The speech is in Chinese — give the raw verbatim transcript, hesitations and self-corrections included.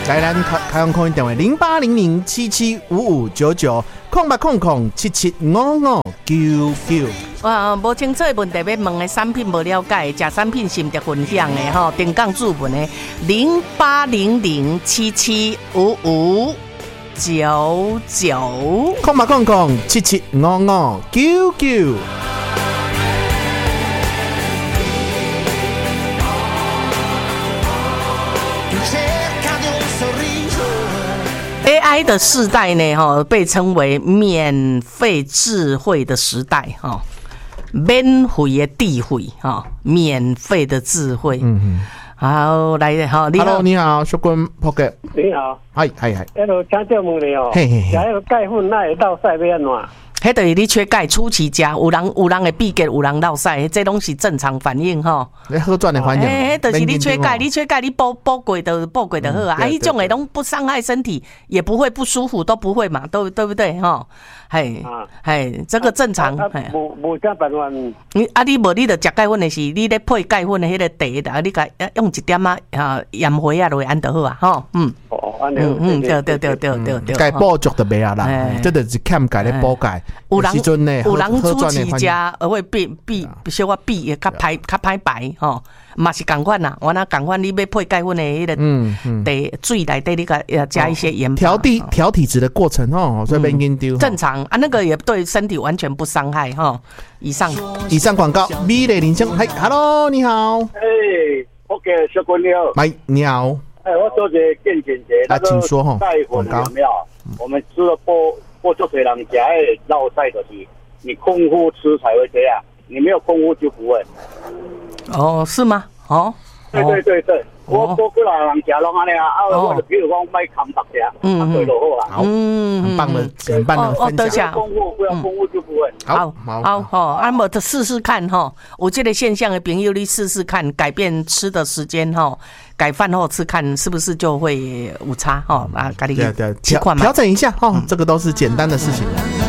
来咱开开放空音电话零八零零七七五五九九空八空空七七五五九九。 哇，无清楚的问题要问的产品无了解，假产品心得分享的吼，定岗注文的零八零零七七五五九九空八空空七七五五九九。 A I 的世代呢，哈，被称为免费智慧的时代，哈，免费的智慧，哈，免费的智慧。嗯嗯。好，来，好，你好。 Hello， 你好，小君仆嘅。 你好。 係係係。 迄落請教問你哦， 嘿嘿嘿。 食迄個鈣粉哪會落屎要安怎？ 迄就是你缺鈣初期食，有人有人会闭结，有人落屎，这拢是正常反应吼。 你好转的反应。 哎，就是你缺钙，你缺钙，你补补过的补过的好啊。啊，迄种诶拢不伤害身体，也不会不舒服，都不会嘛，都对不对吼？嘿，嘿，这个正常。 无无啥办法。 你啊，你无你着食钙粉的是，你咧配钙粉的迄个茶的，你甲用一点啊啊盐花啊落去安就好啊，吼，嗯。 哦，安尼。 嗯嗯，对对对对对对。 钙补足就袂啊啦，这就是欠钙咧补钙。 有人有人初期食会变变小可变较歹较歹白吼，嘛是共款啦。我那共款，你要配钙粉的迄个茶水内底，你甲加一些盐调地调体质的过程吼，所以免紧张。 正常啊，那个也对身体完全不伤害哈。以上以上广告，美丽人生，嗨 ，Hello， 你好。 哎 ，OK， 小君你好。 喂，你好。 哎，我做个健检节， 啊，请说哈。 钙粉有没有？我们吃了播播做水人食诶，落晒就是。你空腹吃才会这样，你没有空腹就不会。 哦，是吗？哦， 对对对对，我我过来人家拢安尼啊，啊，我就比如讲买康白食，嗯，对就好啦。 嗯， 很棒的，很棒的分享。 空腹不要空腹就不会。 好，好，好，啊，我的试试看哈。我这个现象的朋友，你试试看，改变吃的时间哈，改饭后吃看是不是就会有差哈？啊，咖喱调调整一下哈，这个都是简单的事情。